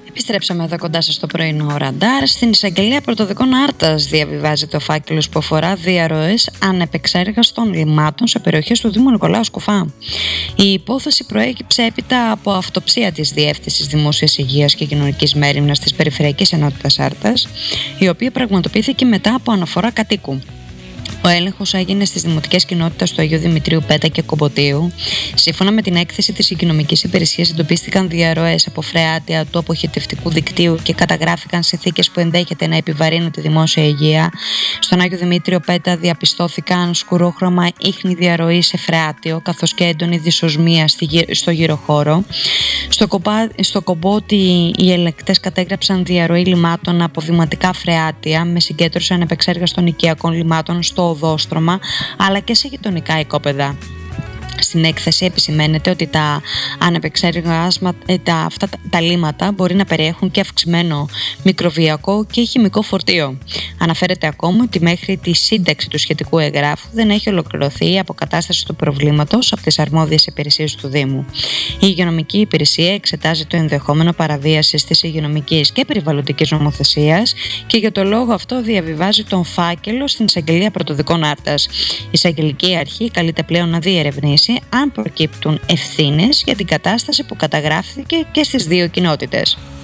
Επιστρέψαμε εδώ κοντά σας στο πρωινό ραντάρ. Στην εισαγγελία Πρωτοδικών Άρτας διαβιβάζεται ο φάκελος που αφορά διαρροές ανεπεξέργαστων λιμάτων σε περιοχές του Δήμου Νικολάου Σκουφά. Η υπόθεση προέκυψε έπειτα από αυτοψία της Διεύθυνσης Δημόσιας Υγείας και Κοινωνικής Μέριμνας της Περιφερειακής Ενότητας Άρτας, η οποία πραγματοποιήθηκε μετά από αναφορά κατοίκου. Ο έλεγχος έγινε στις δημοτικές κοινότητες του Αγίου Δημητρίου, Πέτα και Κομποτίου. Σύμφωνα με την έκθεση της Υγειονομικής Υπηρεσίας, εντοπίστηκαν διαρροές από φρεάτια του αποχετευτικού δικτύου και καταγράφηκαν συνθήκες που ενδέχεται να επιβαρύνουν τη δημόσια υγεία. Στον Άγιο Δημήτριο, Πέτα, διαπιστώθηκαν σκουρόχρωμα ίχνη διαρροή σε φρεάτιο, καθώς και έντονη δυσοσμία στο γυροχώρο. Στο Κομπότι, οι ελεγκτές κατέγραψαν διαρροή λιμάτων από δημοτικά φρεάτια με συγκέντρωση ανεπεξέργαστων οικιακών λιμάτων στο οδόστρωμα, αλλά και σε γειτονικά οικόπεδα. Στην έκθεση επισημαίνεται ότι τα τα λίμματα μπορεί να περιέχουν και αυξημένο μικροβιακό και χημικό φορτίο. Αναφέρεται ακόμα ότι μέχρι τη σύνταξη του σχετικού εγγράφου δεν έχει ολοκληρωθεί η αποκατάσταση του προβλήματος από τις αρμόδιες υπηρεσίες του Δήμου. Η Υγειονομική Υπηρεσία εξετάζει το ενδεχόμενο παραβίασης της υγειονομικής και περιβαλλοντικής νομοθεσίας και για το λόγο αυτό διαβιβάζει τον φάκελο στην Εισαγγελία Πρωτοδικών Άρτας. Η Εισαγγελική Αρχή καλείται πλέον να διερευνήσει αν προκύπτουν ευθύνες για την κατάσταση που καταγράφηκε και στις δύο κοινότητες.